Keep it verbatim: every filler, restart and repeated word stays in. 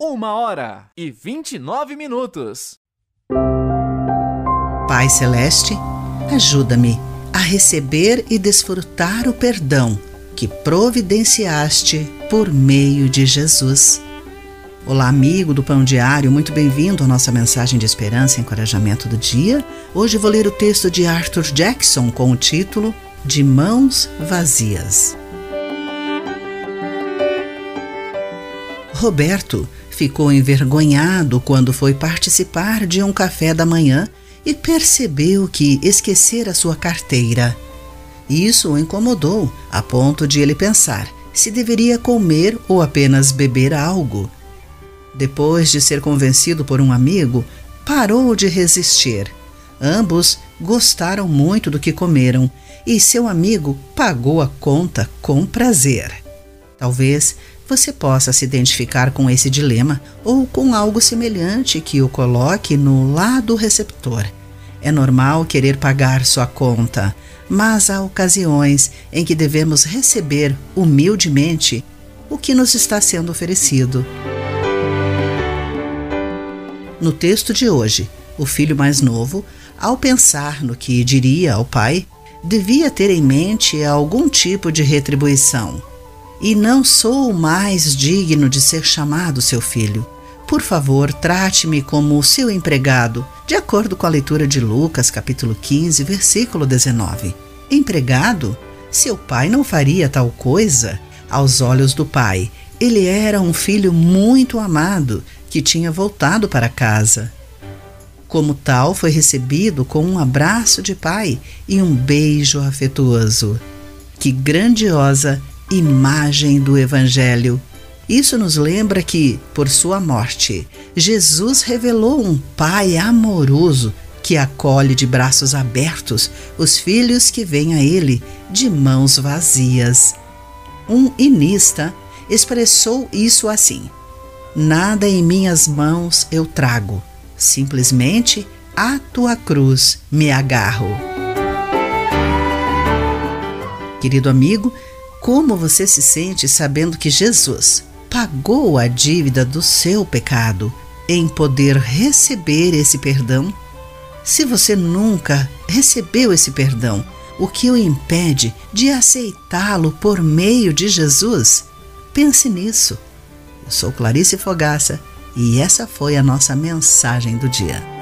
Uma hora e vinte e nove minutos. Pai Celeste, ajuda-me a receber e desfrutar o perdão que providenciaste por meio de Jesus. Olá, amigo do Pão Diário, muito bem-vindo à nossa mensagem de esperança e encorajamento do dia. Hoje vou ler o texto de Arthur Jackson com o título De Mãos Vazias. Roberto ficou envergonhado quando foi participar de um café da manhã e percebeu que esquecera sua carteira. Isso o incomodou a ponto de ele pensar se deveria comer ou apenas beber algo. Depois de ser convencido por um amigo, parou de resistir. Ambos gostaram muito do que comeram e seu amigo pagou a conta com prazer. Talvez você possa se identificar com esse dilema ou com algo semelhante que o coloque no lado receptor. É normal querer pagar sua conta, mas há ocasiões em que devemos receber humildemente o que nos está sendo oferecido. No texto de hoje, o filho mais novo, ao pensar no que diria ao pai, devia ter em mente algum tipo de retribuição. E não sou mais digno de ser chamado seu filho. Por favor, trate-me como seu empregado, de acordo com a leitura de Lucas, capítulo quinze, versículo dezenove. Empregado? Seu pai não faria tal coisa. Aos olhos do pai, ele era um filho muito amado, que tinha voltado para casa. Como tal, foi recebido com um abraço de pai e um beijo afetuoso. Que grandiosa imagem do Evangelho! Isso nos lembra que, por sua morte, Jesus revelou um Pai amoroso que acolhe de braços abertos os filhos que vêm a Ele de mãos vazias. Um hinista expressou isso assim: nada em minhas mãos eu trago, simplesmente à tua cruz me agarro. Querido amigo, como você se sente sabendo que Jesus pagou a dívida do seu pecado em poder receber esse perdão? Se você nunca recebeu esse perdão, o que o impede de aceitá-lo por meio de Jesus? Pense nisso. Eu sou Clarice Fogaça e essa foi a nossa mensagem do dia.